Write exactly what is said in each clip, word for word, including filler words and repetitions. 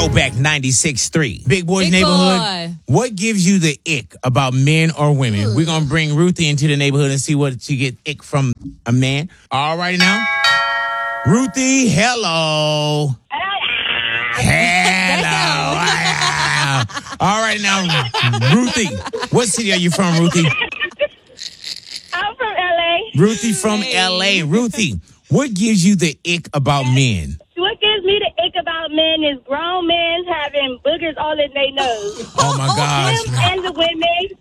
Throwback ninety-six point three. Big Boys Big Neighborhood. Boy. What gives you the ick about men or women? We're going to bring Ruthie into the neighborhood and see what she get ick from a man. All right now. Ruthie, hello. Hello. All right now, Ruthie. What city are you from, Ruthie? I'm from L A. Ruthie from L A. Ruthie, what gives you the ick about men? What gives me the ick about men is grown men having boogers all in their nose. Oh, my gosh. Them and the women.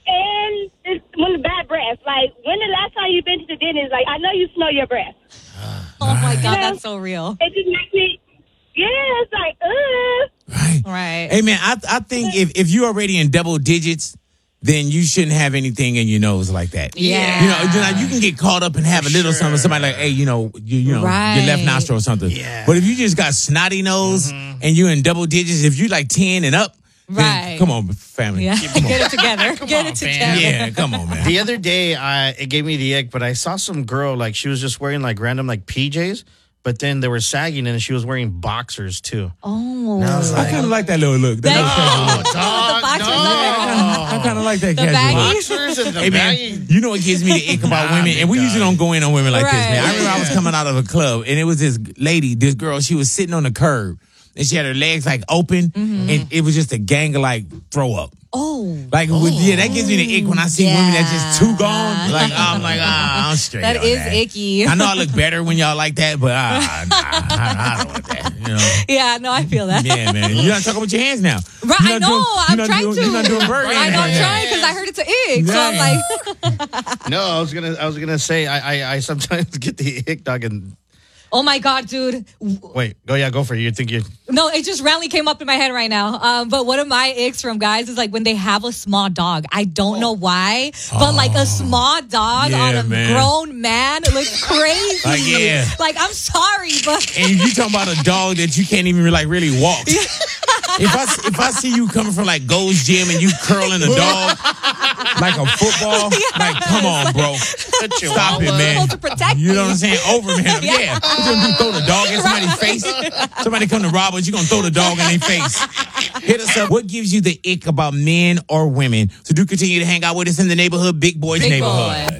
And it's, when the bad breath. Like, when the last time you been to the dentist, like, I know you smell your breath. Oh, my God, You know? that's so real. It just makes me, yeah, it's like, ugh. Right. Right. Hey, man, I I think if, if you're already in double digits, then you shouldn't have anything in your nose like that. Yeah. You know, you know, you can get caught up and have a little sure. something. Somebody like, hey, you know, you, you know, Right. your left nostril or something. Yeah. But if you just got snotty nose and you're in double digits, if you're like ten and up, then Right. come on, family. Yeah. Get it together. Get on, it fam. together. Yeah, come on, man. The other day, I it gave me the ick, but I saw some girl, like, she was just wearing, like, random, like, P Js, but then they were sagging, and she was wearing boxers, too. Oh. And I was I like, kind of like that little look. That That- little Oh, casual look. the boxers no. on I kind of like that The casual baggy? look. boxers and the Hey, man, baggy. you know what gives me the ick about Nah, women? big And we guy. usually don't go in on women like this, man. I Right. remember I was coming out of a club, and it was this lady, this girl, she was sitting on the curb, and she had her legs, like, open, and it was just a gang of, like, throw up. Oh. Like, with, yeah, that gives me the ick when I see women that's just too gone. Yeah. Like, I'm like, ah, I'm straight That on is that. icky. I know I look better when y'all like that, but ah, nah, I, I don't want that, you know? Yeah, no, I feel that. Yeah, man. You're not talking with your hands now. Right, You're I not know. doing- I'm you're not trying doing- to. You're not doing burger. I know. I'm hands. trying because I heard it's an ick. So I'm Yeah. like, No, I was gonna, I was gonna say, I, I, I sometimes get the ick, dog, and oh my God, dude. wait, go, yeah, go for it. You think you? No, it just randomly came up in my head right now. Um, but one of my icks from guys is like when they have a small dog. I don't know why, but like a small dog Yeah, on a man. grown man, it looks crazy. Like, yeah. Like, I'm sorry, but And you talking about a dog that you can't even like really walk. If I if I see you coming from like Gold's Gym and you curling a dog like a football, like come on, bro, stop it, man. supposed to protect You know me. what I'm saying? Overman, yeah. Yeah. What you gonna do? Throw the dog in somebody's face? Somebody come to rob us, you gonna throw the dog in their face? Hit us up. What gives you the ick about men or women? So do continue to hang out with us in the neighborhood, Big Boys Big Neighborhood. Boy.